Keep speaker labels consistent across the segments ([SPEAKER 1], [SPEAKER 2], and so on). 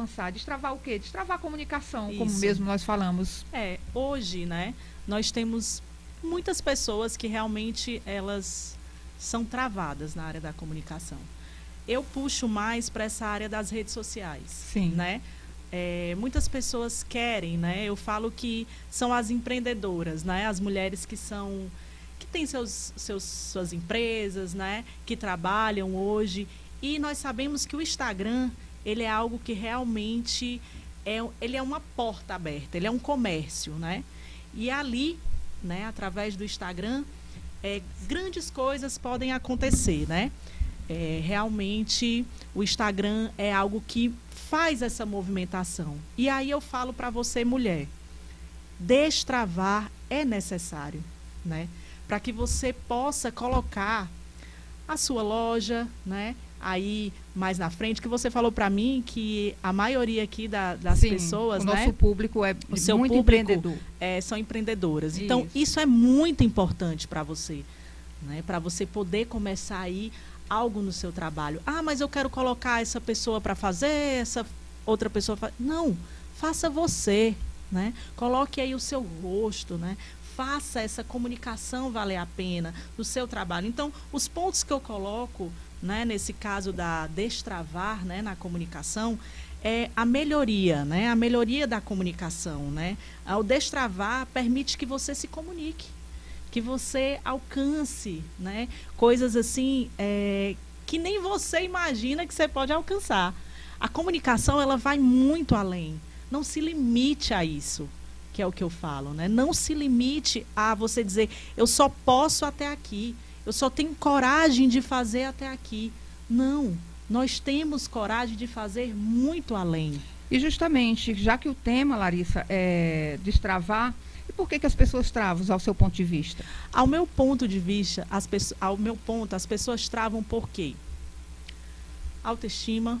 [SPEAKER 1] avançar? Destravar o quê? Destravar a comunicação, como
[SPEAKER 2] Isso.
[SPEAKER 1] mesmo nós falamos.
[SPEAKER 2] Hoje, né, nós temos muitas pessoas que realmente elas são travadas na área da comunicação. Eu puxo mais para essa área das redes sociais.
[SPEAKER 1] Sim.
[SPEAKER 2] Né? Muitas pessoas querem, né? Eu falo que são as empreendedoras, né? As mulheres que têm suas empresas, né? Que trabalham hoje. E nós sabemos que o Instagram, ele é algo que realmente ele é uma porta aberta, ele é um comércio, né? E ali, né, através do Instagram, grandes coisas podem acontecer, né? Realmente, o Instagram é algo que faz essa movimentação. E aí eu falo para você, mulher, destravar é necessário, né? Para que você possa colocar a sua loja, né? Aí, mais na frente, que você falou para mim que a maioria aqui das
[SPEAKER 1] Sim,
[SPEAKER 2] pessoas,
[SPEAKER 1] o
[SPEAKER 2] né?
[SPEAKER 1] nosso público é
[SPEAKER 2] O seu
[SPEAKER 1] muito
[SPEAKER 2] público
[SPEAKER 1] empreendedor.
[SPEAKER 2] São empreendedoras. Então, isso é muito importante para você, né? Para você poder começar aí algo no seu trabalho. Ah, mas eu quero colocar essa pessoa para fazer, essa outra pessoa Não, faça você, né? Coloque aí o seu rosto, né? Faça essa comunicação valer a pena no seu trabalho. Então, os pontos que eu coloco, né, nesse caso da destravar, né, na comunicação, é a melhoria, né? A melhoria da comunicação, né? O destravar permite que você se comunique, que você alcance, né, coisas assim que nem você imagina que você pode alcançar. A comunicação, ela vai muito além. Não se limite a isso, que é o que eu falo, né? Não se limite a você dizer, eu só posso até aqui, eu só tenho coragem de fazer até aqui. Não, nós temos coragem de fazer muito além.
[SPEAKER 1] E justamente, já que o tema, Larissa, é destravar, e por que as pessoas travam, ao seu ponto de vista?
[SPEAKER 2] Ao meu ponto de vista, as pessoas travam por quê? Autoestima,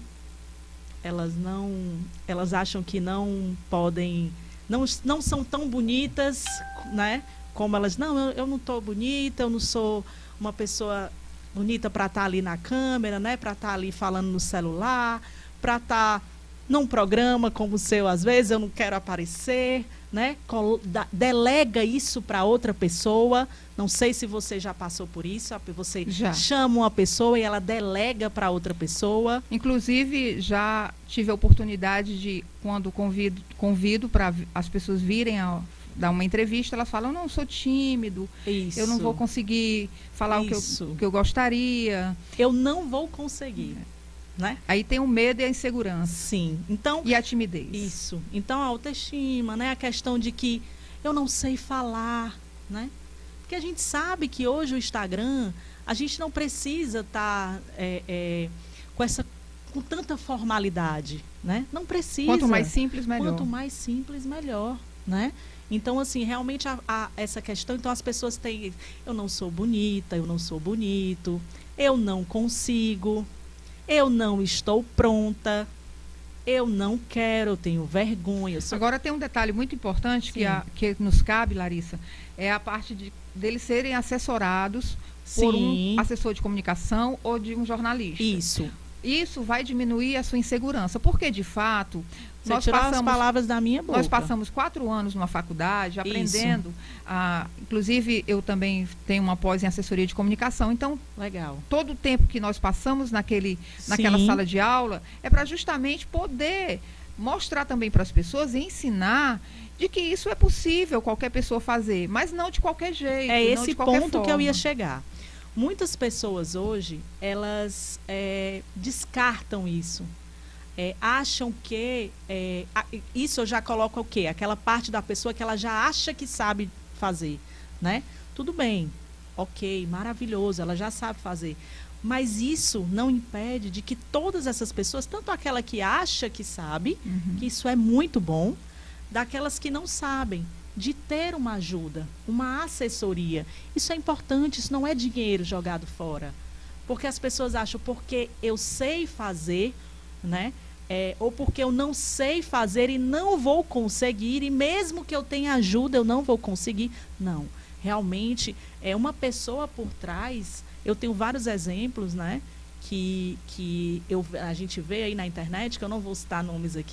[SPEAKER 2] elas acham que não podem, não são tão bonitas, né? Como elas, eu não estou bonita, eu não sou uma pessoa bonita para estar ali na câmera, né? Para estar ali falando no celular, para estar num programa como o seu, às vezes eu não quero aparecer, né? Delega isso para outra pessoa. Não sei se você já passou por isso. Você chama uma pessoa e ela delega para outra pessoa.
[SPEAKER 1] Inclusive, já tive a oportunidade de, quando convido para as pessoas virem dar uma entrevista, elas falam, não, sou tímido, eu não vou conseguir falar o que eu gostaria.
[SPEAKER 2] Eu não vou conseguir. Né?
[SPEAKER 1] Aí tem o medo e a insegurança.
[SPEAKER 2] Sim. Então,
[SPEAKER 1] e a timidez.
[SPEAKER 2] Isso. Então, a autoestima, né? A questão de que eu não sei falar, né? Porque a gente sabe que hoje o Instagram, a gente não precisa estar com tanta formalidade, né? Não precisa.
[SPEAKER 1] Quanto mais simples, melhor.
[SPEAKER 2] Quanto mais simples, melhor, né? Então, assim, realmente essa questão, então as pessoas têm, eu não sou bonita, eu não sou bonito, eu não consigo, eu não estou pronta, eu não quero, eu tenho vergonha.
[SPEAKER 1] Agora tem um detalhe muito importante que nos cabe, Larissa, é a parte deles serem assessorados por um assessor de comunicação ou de um jornalista. Isso vai diminuir a sua insegurança, porque de fato
[SPEAKER 2] nós passamos as palavras da minha boca.
[SPEAKER 1] Nós passamos 4 anos numa faculdade aprendendo. Inclusive, eu também tenho uma pós em assessoria de comunicação. Então,
[SPEAKER 2] legal.
[SPEAKER 1] Todo o tempo que nós passamos naquela sala de aula é para justamente poder mostrar também para as pessoas e ensinar de que isso é possível qualquer pessoa fazer, mas não de qualquer jeito.
[SPEAKER 2] É esse ponto
[SPEAKER 1] forma.
[SPEAKER 2] Que eu ia chegar. Muitas pessoas hoje, elas descartam isso. Acham que isso eu já coloco o quê? Aquela parte da pessoa que ela já acha que sabe fazer, né? Tudo bem, ok, maravilhoso, ela já sabe fazer. Mas isso não impede de que todas essas pessoas, tanto aquela que acha que sabe, que isso é muito bom, daquelas que não sabem, de ter uma ajuda, uma assessoria. Isso é importante, isso não é dinheiro jogado fora. Porque as pessoas acham, porque eu sei fazer, né? Ou porque eu não sei fazer e não vou conseguir, e mesmo que eu tenha ajuda, eu não vou conseguir. Não, realmente é uma pessoa por trás. Eu tenho vários exemplos, né? Que a gente vê aí na internet, que eu não vou citar nomes aqui,